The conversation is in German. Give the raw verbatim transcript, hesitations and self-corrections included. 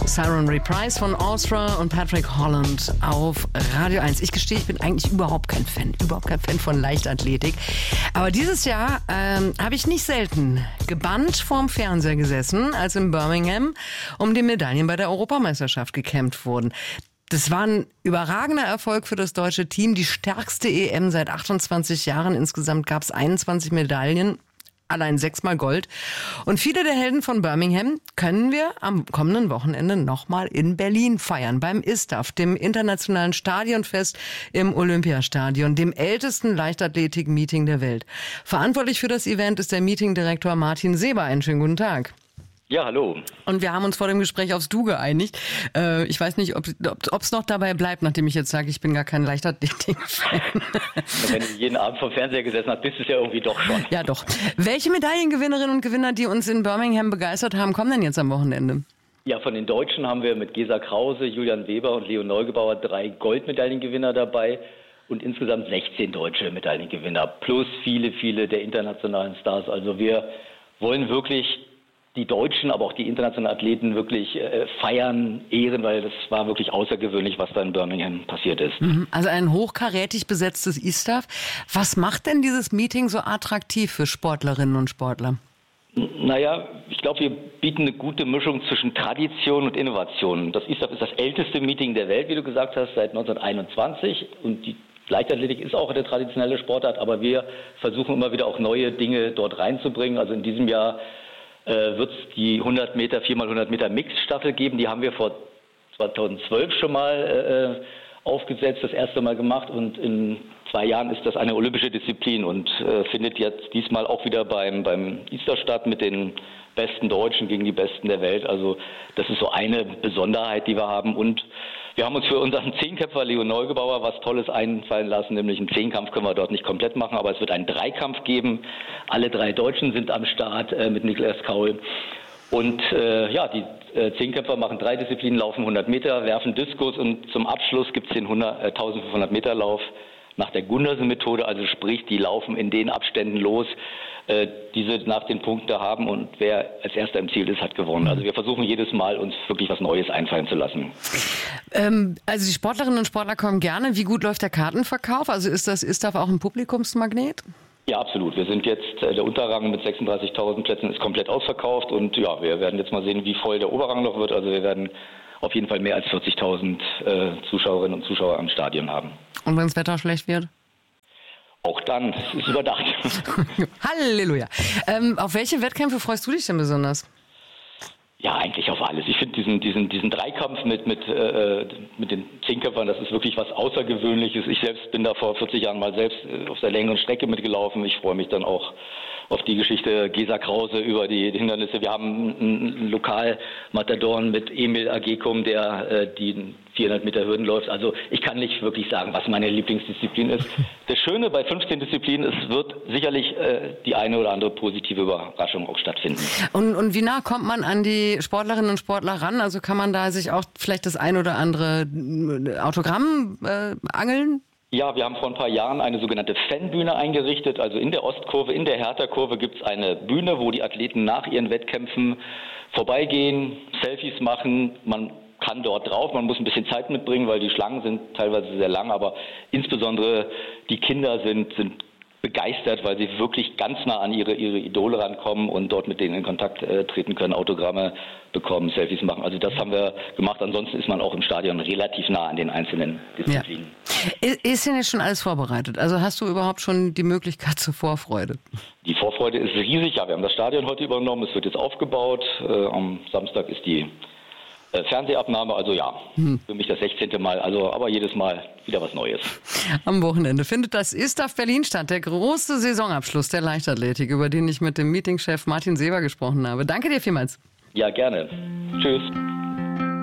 Siren Reprise von Austria und Patrick Holland auf Radio eins. Ich gestehe, ich bin eigentlich überhaupt kein Fan, überhaupt kein Fan von Leichtathletik. Aber dieses Jahr ähm, habe ich nicht selten gebannt vorm Fernseher gesessen, als in Birmingham um die Medaillen bei der Europameisterschaft gekämpft wurden. Das war ein überragender Erfolg für das deutsche Team, die stärkste E M seit achtundzwanzig Jahren. Insgesamt gab es einundzwanzig Medaillen. Allein sechsmal Gold. Und viele der Helden von Birmingham können wir am kommenden Wochenende nochmal in Berlin feiern. Beim I S T A F, dem internationalen Stadionfest im Olympiastadion, dem ältesten Leichtathletik-Meeting der Welt. Verantwortlich für das Event ist der Meetingdirektor Martin Seber. Einen schönen guten Tag. Ja, hallo. Und wir haben uns vor dem Gespräch aufs Du geeinigt. Äh, ich weiß nicht, ob es noch dabei bleibt, nachdem ich jetzt sage, ich bin gar kein Leichtathletik-Fan. Wenn du jeden Abend vor dem Fernseher gesessen hast, bist du es ja irgendwie doch schon. Ja, doch. Welche Medaillengewinnerinnen und Gewinner, die uns in Birmingham begeistert haben, kommen denn jetzt am Wochenende? Ja, von den Deutschen haben wir mit Gesa Krause, Julian Weber und Leo Neugebauer drei Goldmedaillengewinner dabei und insgesamt sechzehn deutsche Medaillengewinner plus viele, viele der internationalen Stars. Also wir wollen wirklich die Deutschen, aber auch die internationalen Athleten wirklich äh, feiern, ehren, weil das war wirklich außergewöhnlich, was da in Birmingham passiert ist. Also ein hochkarätig besetztes I S T A F. Was macht denn dieses Meeting so attraktiv für Sportlerinnen und Sportler? Naja, ich glaube, wir bieten eine gute Mischung zwischen Tradition und Innovation. Das I S T A F ist das älteste Meeting der Welt, wie du gesagt hast, seit neunzehnhunderteinundzwanzig und die Leichtathletik ist auch eine traditionelle Sportart, aber wir versuchen immer wieder auch neue Dinge dort reinzubringen. Also in diesem Jahr Äh, wird es die hundert Meter, vier mal hundert Meter Mixstaffel geben. Die haben wir vor zweitausendzwölf schon mal äh, aufgesetzt, das erste Mal gemacht. Und in zwei Jahren ist das eine olympische Disziplin und äh, findet jetzt diesmal auch wieder beim, beim I S T A statt mit den besten Deutschen gegen die Besten der Welt. Also das ist so eine Besonderheit, die wir haben. Und wir haben uns für unseren Zehnkämpfer Leo Neugebauer was Tolles einfallen lassen, nämlich einen Zehnkampf können wir dort nicht komplett machen, aber es wird einen Dreikampf geben. Alle drei Deutschen sind am Start äh, mit Niklas Kaul. Und äh, ja, die äh, Zehnkämpfer machen drei Disziplinen, laufen hundert Meter, werfen Diskus und zum Abschluss gibt es den eintausendfünfhundert Meter Lauf nach der Gundersen-Methode, also sprich, die laufen in den Abständen los, äh, die sie nach den Punkten haben und wer als Erster im Ziel ist, hat gewonnen. Also wir versuchen jedes Mal, uns wirklich was Neues einfallen zu lassen. Ähm, also die Sportlerinnen und Sportler kommen gerne. Wie gut läuft der Kartenverkauf? Also ist das I S T A F auch ein Publikumsmagnet? Ja, absolut. Wir sind jetzt, äh, der Unterrang mit sechsunddreißigtausend Plätzen ist komplett ausverkauft und ja, wir werden jetzt mal sehen, wie voll der Oberrang noch wird. Also wir werden auf jeden Fall mehr als vierzigtausend äh, Zuschauerinnen und Zuschauer am Stadion haben. Und wenn das Wetter schlecht wird? Auch dann, es ist überdacht. Halleluja. Ähm, auf welche Wettkämpfe freust du dich denn besonders? Ja, eigentlich auf alles. Ich finde diesen, diesen, diesen Dreikampf mit, mit, äh, mit den Zehnkämpfern, das ist wirklich was Außergewöhnliches. Ich selbst bin da vor vierzig Jahren mal selbst auf der längeren Strecke mitgelaufen. Ich freue mich dann auch auf die Geschichte Gesa Krause über die Hindernisse. Wir haben einen Lokalmatadoren mit Emil Agekum, der äh, die vierhundert Meter Hürden läuft. Also ich kann nicht wirklich sagen, was meine Lieblingsdisziplin ist. Das Schöne bei fünfzehn Disziplinen, es wird sicherlich äh, die eine oder andere positive Überraschung auch stattfinden. Und, und wie nah kommt man an die Sportlerinnen und Sportler ran? Also kann man da sich auch vielleicht das ein oder andere Autogramm äh, angeln? Ja, wir haben vor ein paar Jahren eine sogenannte Fanbühne eingerichtet. Also in der Ostkurve, in der Hertha-Kurve gibt es eine Bühne, wo die Athleten nach ihren Wettkämpfen vorbeigehen, Selfies machen. Man kann dort drauf, man muss ein bisschen Zeit mitbringen, weil die Schlangen sind teilweise sehr lang, aber insbesondere die Kinder sind, sind begeistert, weil sie wirklich ganz nah an ihre, ihre Idole rankommen und dort mit denen in Kontakt äh, treten können, Autogramme bekommen, Selfies machen. Also das haben wir gemacht. Ansonsten ist man auch im Stadion relativ nah an den einzelnen Disziplinen. Ja. Ist denn jetzt schon alles vorbereitet? Also hast du überhaupt schon die Möglichkeit zur Vorfreude? Die Vorfreude ist riesig. Ja, wir haben das Stadion heute übernommen. Es wird jetzt aufgebaut. Äh, am Samstag ist die äh, Fernsehabnahme. Also ja, hm. für mich das sechzehnte Mal. Also aber jedes Mal wieder was Neues. Am Wochenende findet das I S T A F Berlin statt, der große Saisonabschluss der Leichtathletik, über den ich mit dem Meetingchef Martin Seber gesprochen habe. Danke dir vielmals. Ja, gerne. Tschüss.